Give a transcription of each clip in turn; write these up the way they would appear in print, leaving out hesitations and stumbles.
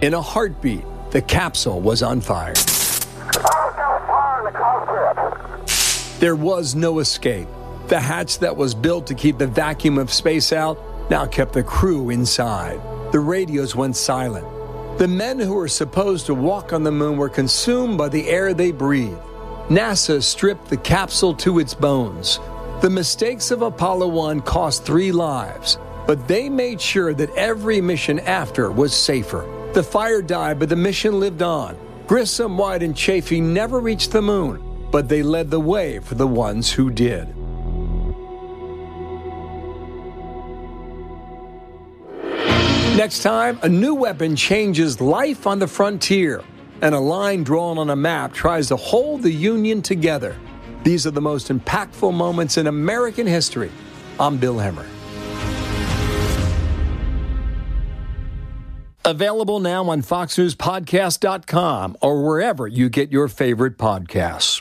In a heartbeat, the capsule was on fire. There was no escape. The hatch that was built to keep the vacuum of space out now kept the crew inside. The radios went silent. The men who were supposed to walk on the moon were consumed by the air they breathed. NASA stripped the capsule to its bones. The mistakes of Apollo 1 cost 3 lives, but they made sure that every mission after was safer. The fire died, but the mission lived on. Grissom, White, and Chaffee never reached the moon, but they led the way for the ones who did. Next time, a new weapon changes life on the frontier, and a line drawn on a map tries to hold the Union together. These are the most impactful moments in American history. I'm Bill Hemmer. Available now on FoxNewsPodcast.com or wherever you get your favorite podcasts.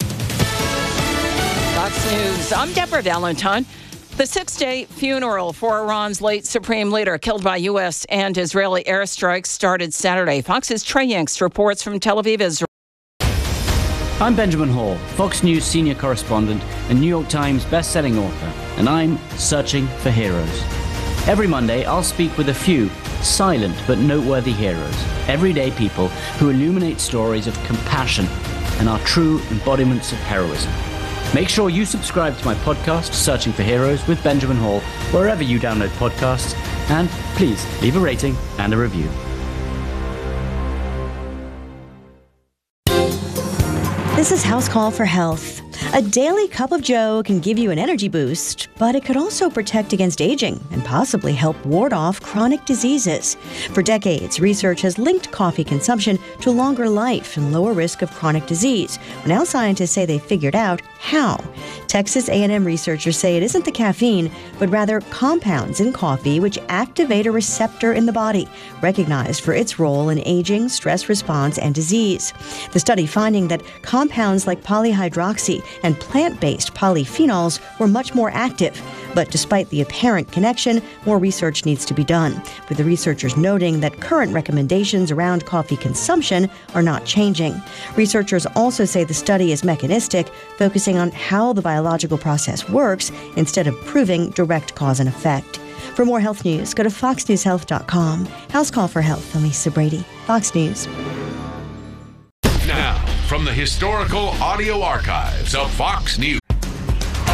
Fox News, I'm Deborah Valentine. The 6-day funeral for Iran's late supreme leader killed by U.S. and Israeli airstrikes started Saturday. Fox's Trey Yanks reports from Tel Aviv, Israel. I'm Benjamin Hall, Fox News senior correspondent and New York Times best-selling author, and I'm searching for heroes. Every Monday, I'll speak with a few silent but noteworthy heroes, everyday people who illuminate stories of compassion and are true embodiments of heroism. Make sure you subscribe to my podcast, Searching for Heroes with Benjamin Hall, wherever you download podcasts, and please leave a rating and a review. This is House Call for Health. A daily cup of joe can give you an energy boost, but it could also protect against aging and possibly help ward off chronic diseases. For decades, research has linked coffee consumption to longer life and lower risk of chronic disease. Now scientists say they figured out how. Texas A&M researchers say it isn't the caffeine, but rather compounds in coffee which activate a receptor in the body, recognized for its role in aging, stress response, and disease. The study finding that compounds like polyhydroxy and plant-based polyphenols were much more active. But despite the apparent connection, more research needs to be done, with the researchers noting that current recommendations around coffee consumption are not changing. Researchers also say the study is mechanistic, focusing on how the biological process works instead of proving direct cause and effect. For more health news, go to foxnewshealth.com. House Call for Health, I'm Lisa Brady, Fox News. Now, from the historical audio archives of Fox News.